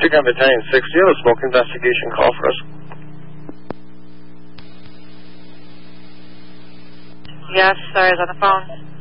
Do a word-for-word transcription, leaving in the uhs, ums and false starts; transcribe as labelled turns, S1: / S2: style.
S1: Chicken Battalion six, do you have a smoke investigation call for us?
S2: Yes, sorry, I was on the phone.